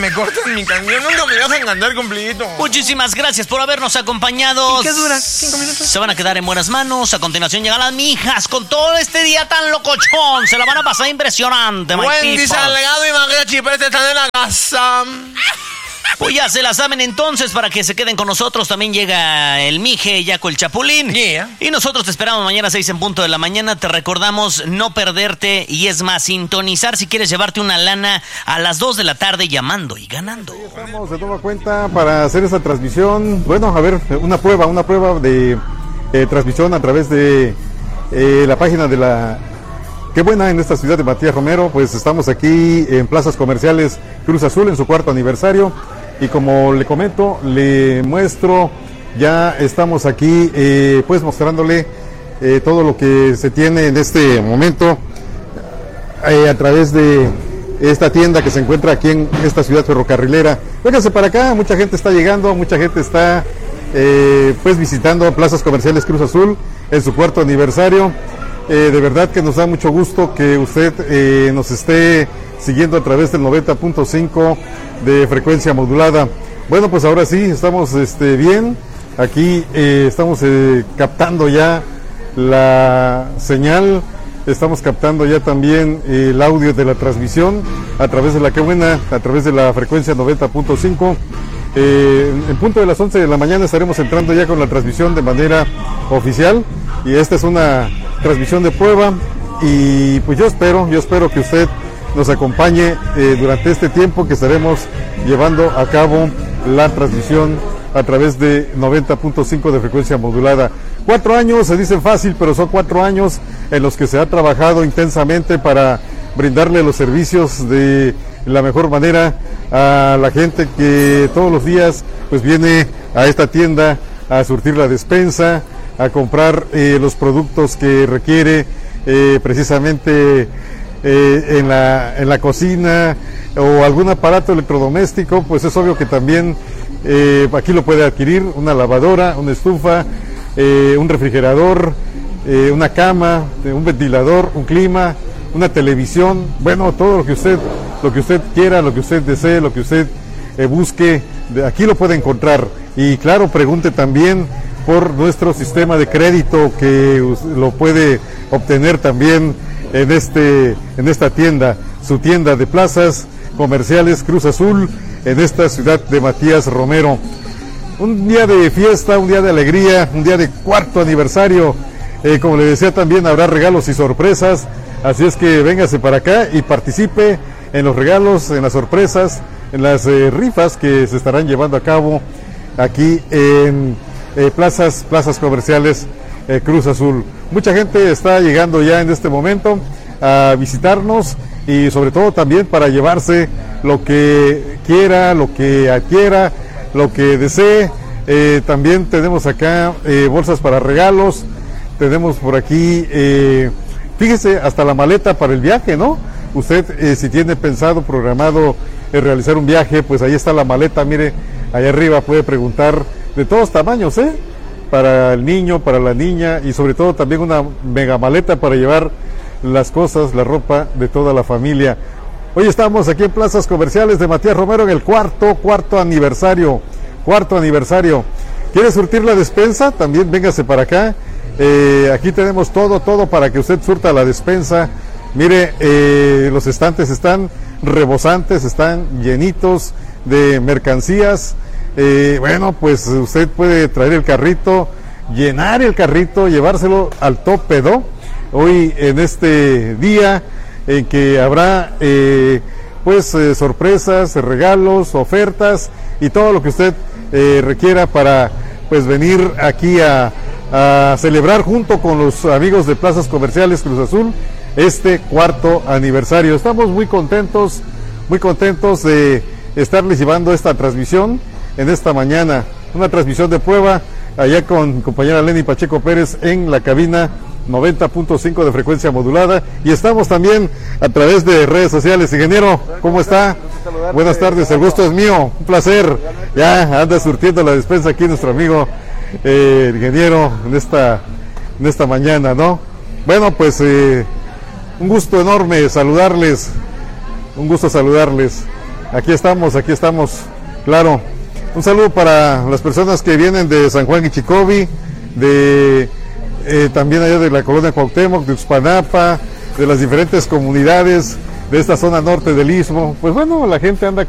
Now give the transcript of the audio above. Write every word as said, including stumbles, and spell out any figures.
me cortan mi canción, nunca me dejan cantar completo. Muchísimas gracias por habernos acompañado. ¿Y qué dura? ¿Cinco minutos? Se van a quedar en buenas manos. A continuación llegan las mijas con todo este día tan locochón. Se la van a pasar impresionante, my Wendy people. Salgado y María Chiprete están en la casa. Pues ya se la saben entonces para que se queden con nosotros. También llega el Mije, Yaco el Chapulín. Yeah. Y nosotros te esperamos mañana a seis en punto de la mañana. Te recordamos no perderte y es más, sintonizar si quieres llevarte una lana a las dos de la tarde llamando y ganando. Ahí estamos de nueva cuenta para hacer esta transmisión. Bueno, a ver, una prueba, una prueba de eh, transmisión a través de eh, la página de la... Qué buena en esta ciudad de Matías Romero. Pues estamos aquí en Plazas Comerciales Cruz Azul en su cuarto aniversario. Y como le comento, le muestro, ya estamos aquí eh, pues mostrándole eh, todo lo que se tiene en este momento eh, a través de esta tienda que se encuentra aquí en esta ciudad ferrocarrilera. Vénganse para acá, mucha gente está llegando, mucha gente está eh, pues visitando Plazas Comerciales Cruz Azul en su cuarto aniversario. Eh, de verdad que nos da mucho gusto que usted eh, nos esté siguiendo a través del noventa punto cinco de frecuencia modulada. Bueno, pues ahora sí, estamos este, bien. Aquí eh, estamos eh, captando ya la señal, estamos captando ya también eh, el audio de la transmisión a través de la Qué Buena, a través de la frecuencia noventa punto cinco. Eh, en punto de las once de la mañana estaremos entrando ya con la transmisión de manera oficial y esta es una transmisión de prueba y pues yo espero, yo espero que usted nos acompañe eh, durante este tiempo que estaremos llevando a cabo la transmisión a través de noventa punto cinco de frecuencia modulada. Cuatro años se dicen fácil, pero son cuatro años en los que se ha trabajado intensamente para brindarle los servicios de la mejor manera a la gente que todos los días pues viene a esta tienda a surtir la despensa, a comprar eh, los productos que requiere eh, precisamente eh, en, la, en la cocina o algún aparato electrodoméstico, pues es obvio que también eh, aquí lo puede adquirir, una lavadora, una estufa, eh, un refrigerador, eh, una cama, un ventilador, un clima, una televisión, bueno, todo lo que usted, lo que usted quiera, lo que usted desee, lo que usted eh, busque, de, aquí lo puede encontrar. Y claro, pregunte también por nuestro sistema de crédito que lo puede obtener también en este en esta tienda, su tienda de Plazas Comerciales Cruz Azul en esta ciudad de Matías Romero. Un día de fiesta, un día de alegría, un día de cuarto aniversario. Eh, como le decía, también habrá regalos y sorpresas, así es que véngase para acá y participe en los regalos, en las sorpresas, en las eh, rifas que se estarán llevando a cabo aquí en eh, plazas, plazas comerciales eh, Cruz Azul. Mucha gente está llegando ya en este momento a visitarnos y sobre todo también para llevarse lo que quiera, lo que adquiera, lo que desee. Eh, también tenemos acá eh, bolsas para regalos, tenemos por aquí, eh, fíjese, hasta la maleta para el viaje, ¿no? Usted eh, si tiene pensado, programado eh, realizar un viaje, pues ahí está la maleta, mire, allá arriba puede preguntar de todos tamaños, ¿eh? Para el niño, para la niña y sobre todo también una mega maleta para llevar las cosas, la ropa de toda la familia. Hoy estamos aquí en Plazas Comerciales de Matías Romero en el cuarto, cuarto aniversario, cuarto aniversario. ¿Quiere surtir la despensa? También véngase para acá. Eh, aquí tenemos todo, todo para que usted surta la despensa. Mire, eh, los estantes están rebosantes, están llenitos de mercancías. Eh, bueno, pues usted puede traer el carrito, llenar el carrito, llevárselo al tope, ¿no? Hoy en este día en que habrá eh, pues eh, sorpresas, regalos, ofertas y todo lo que usted eh, requiera para pues venir aquí a, a celebrar junto con los amigos de Plazas Comerciales Cruz Azul este cuarto aniversario. Estamos muy contentos, muy contentos de estarles llevando esta transmisión en esta mañana, una transmisión de prueba allá con mi compañera Lenny Pacheco Pérez en la cabina noventa punto cinco de frecuencia modulada y estamos también a través de redes sociales. Ingeniero, ¿cómo está? Buenas tardes, el gusto es mío, un placer. Ya anda surtiendo la despensa aquí nuestro amigo eh, ingeniero en esta, en esta mañana, ¿no? Bueno, pues eh, un gusto enorme saludarles, un gusto saludarles. aquí estamos, aquí estamos, claro. Un saludo para las personas que vienen de San Juan Guichicobi, de eh, también allá de la colonia Cuauhtémoc, de Uxpanapa, de las diferentes comunidades de esta zona norte del Istmo. Pues bueno, la gente anda